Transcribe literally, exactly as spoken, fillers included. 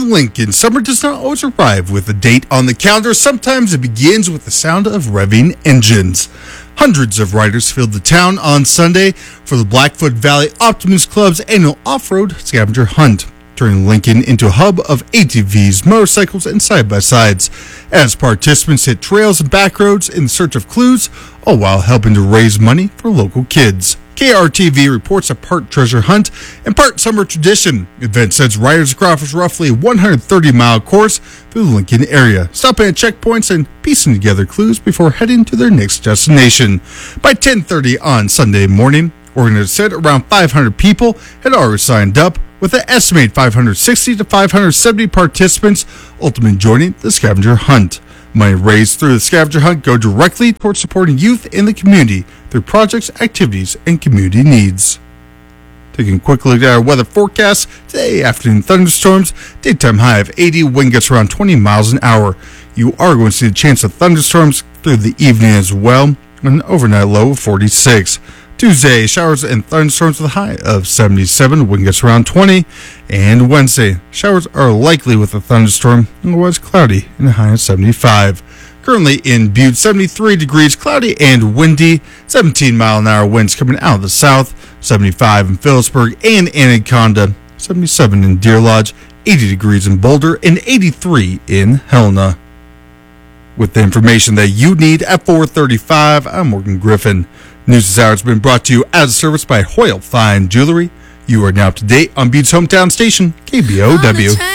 In Lincoln, summer does not always arrive with a date on the calendar. Sometimes it begins with the sound of revving engines. Hundreds of riders filled the town on Sunday for the Blackfoot Valley Optimist Club's annual off-road scavenger hunt, turning Lincoln into a hub of A T Vs, motorcycles, and side-by-sides, as participants hit trails and back roads in search of clues, all while helping to raise money for local kids. K R T V reports a part treasure hunt and part summer tradition. The event sends riders across roughly a one hundred thirty mile course through the Lincoln area, stopping at checkpoints and piecing together clues before heading to their next destination. By ten thirty on Sunday morning, organizers said around five hundred people had already signed up, with an estimated five hundred sixty to five hundred seventy participants ultimately joining the scavenger hunt. Money raised through the scavenger hunt go directly towards supporting youth in the community through projects, activities, and community needs. Taking a quick look at our weather forecast, today afternoon thunderstorms, daytime high of eighty, wind gusts around twenty miles an hour. You are going to see the chance of thunderstorms through the evening as well, and an overnight low of forty-six. Tuesday, showers and thunderstorms with a high of seventy-seven, wind gusts around twenty. And Wednesday, showers are likely with a thunderstorm, otherwise cloudy and a high of seventy-five. Currently in Butte, seventy-three degrees, cloudy and windy, seventeen mile an hour winds coming out of the south, seventy-five in Phillipsburg and Anaconda, seventy-seven in Deer Lodge, eighty degrees in Boulder, and eighty-three in Helena. With the information that you need at four thirty-five, I'm Morgan Griffin. News this hour has been brought to you as a service by Hoyle Fine Jewelry. You are now up to date on Butte's hometown station, K B O W.